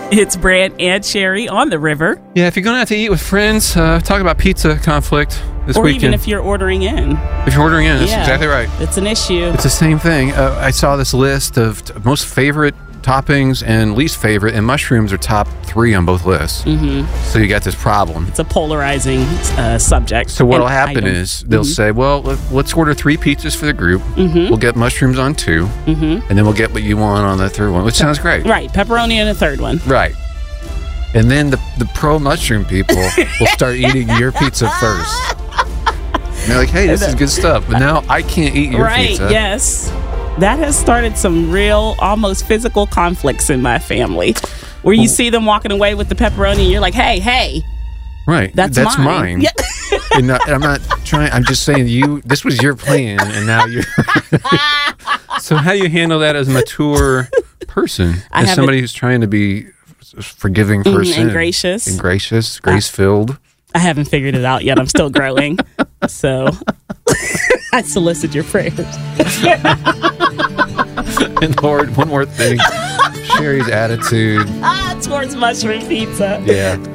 It's Brant and Sherry on the river. Yeah, if you're going out to eat with friends, talk about pizza conflict this weekend. Or even if you're ordering in. If you're ordering in, that's exactly right. It's an issue. It's the same thing. I saw this list of most favorite toppings and least favorite, and mushrooms are top 3 on both lists. Mm-hmm. So you got this problem. It's a polarizing subject. So what will happen is they'll say, well, let's order 3 pizzas for the group. Mm-hmm. We'll get mushrooms on 2, and then we'll get what you want on the third one, which sounds great. Right, pepperoni and a third one. Right. And then the pro-mushroom people will start eating your pizza first. And they're like, hey, this is good stuff. But now I can't eat your pizza. Right, yes. That has started some real, almost physical conflicts in my family, where you see them walking away with the pepperoni, and you're like, "Hey, right? That's mine." Yeah. And I'm not trying. I'm just saying, this was your plan, and now you're. So how do you handle that as a mature person, as somebody who's trying to be a forgiving person and gracious, grace-filled? I haven't figured it out yet. I'm still growing, so I solicit your prayers. And Lord, one more thing. Sherry's attitude towards mushroom pizza. Yeah.